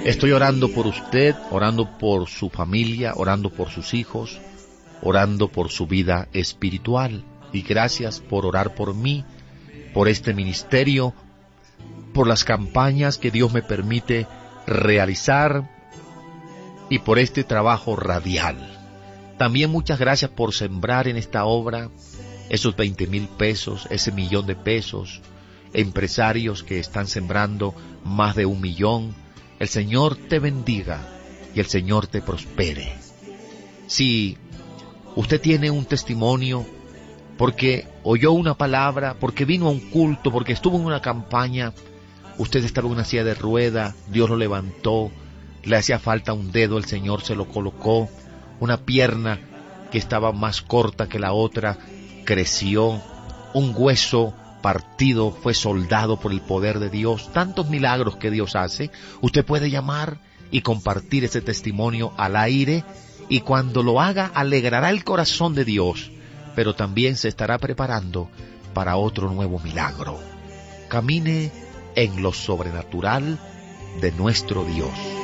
Estoy orando por usted, orando por su familia, orando por sus hijos, orando por su vida espiritual. Y gracias por orar por mí, por este ministerio, por las campañas que Dios me permite realizar y por este trabajo radial. También muchas gracias por sembrar en esta obra esos 20,000 pesos, ese 1,000,000 de pesos, empresarios que están sembrando más de 1,000,000. El Señor te bendiga y el Señor te prospere. Si usted tiene un testimonio, porque oyó una palabra, porque vino a un culto, porque estuvo en una campaña, usted estaba en una silla de rueda, Dios lo levantó, le hacía falta un dedo, el Señor se lo colocó, una pierna que estaba más corta que la otra, creció, un hueso partido fue soldado por el poder de Dios, tantos milagros que Dios hace. Usted puede llamar y compartir ese testimonio al aire, y cuando lo haga alegrará el corazón de Dios, pero también se estará preparando para otro nuevo milagro. Camine en lo sobrenatural de nuestro Dios.